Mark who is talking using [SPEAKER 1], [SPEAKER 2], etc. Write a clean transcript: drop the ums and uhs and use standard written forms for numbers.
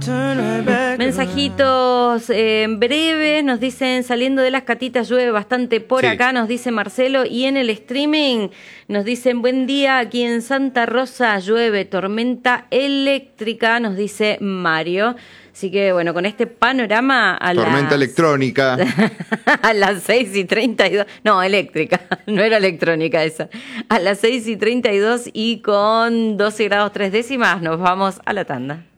[SPEAKER 1] Mensajitos en breve, nos dicen saliendo de las catitas llueve bastante por acá, nos dice Marcelo, y en el streaming nos dicen buen día, aquí en Santa Rosa llueve, tormenta eléctrica, nos dice Mario. Así que bueno, con este panorama
[SPEAKER 2] tormenta electrónica.
[SPEAKER 1] A las 6:32, no, eléctrica, no era electrónica esa. A las 6:32 y con 12 grados 3 décimas nos vamos a la tanda.